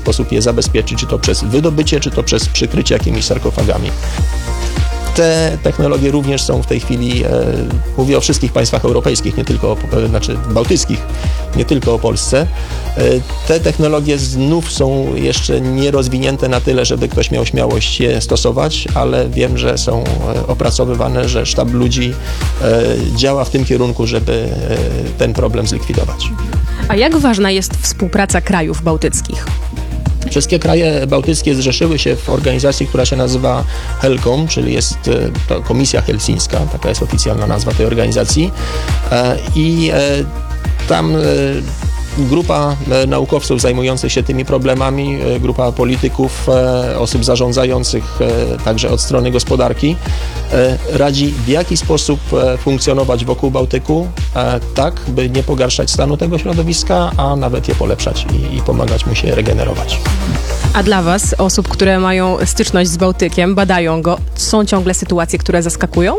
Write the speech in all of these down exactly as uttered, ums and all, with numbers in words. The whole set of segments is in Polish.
sposób je zabezpieczyć, czy to przez wydobycie, czy to przez przykrycie jakimiś sarkofagami. Te technologie również są w tej chwili, e, mówię o wszystkich państwach europejskich, nie tylko o, e, znaczy bałtyckich, nie tylko o Polsce. E, te technologie znów są jeszcze nierozwinięte na tyle, żeby ktoś miał śmiałość je stosować, ale wiem, że są e, opracowywane, że sztab ludzi e, działa w tym kierunku, żeby e, ten problem zlikwidować. A jak ważna jest współpraca krajów bałtyckich? Wszystkie kraje bałtyckie zrzeszyły się w organizacji, która się nazywa HELCOM, czyli jest to Komisja Helsińska, taka jest oficjalna nazwa tej organizacji. I tam grupa naukowców zajmujących się tymi problemami, grupa polityków, osób zarządzających także od strony gospodarki radzi, w jaki sposób funkcjonować wokół Bałtyku, tak by nie pogarszać stanu tego środowiska, a nawet je polepszać i, i pomagać mu się regenerować. A dla Was, osób, które mają styczność z Bałtykiem, badają go, są ciągle sytuacje, które zaskakują?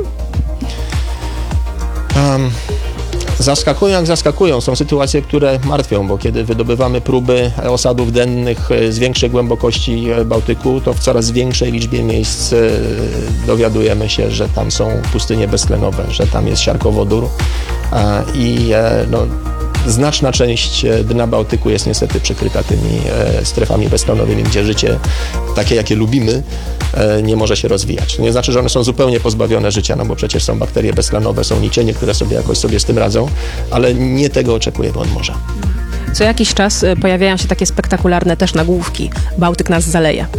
Um. Zaskakują jak zaskakują. Są sytuacje, które martwią, bo kiedy wydobywamy próby osadów dennych z większej głębokości Bałtyku, to w coraz większej liczbie miejsc dowiadujemy się, że tam są pustynie beztlenowe, że tam jest siarkowodór i no, znaczna część dna Bałtyku jest niestety przykryta tymi strefami beztlenowymi, gdzie życie takie, jakie lubimy, nie może się rozwijać. To nie znaczy, że one są zupełnie pozbawione życia, no bo przecież są bakterie beztlenowe, są nicienie, które sobie jakoś sobie z tym radzą, ale nie tego oczekujemy od morza. Co jakiś czas pojawiają się takie spektakularne też nagłówki: Bałtyk nas zaleje.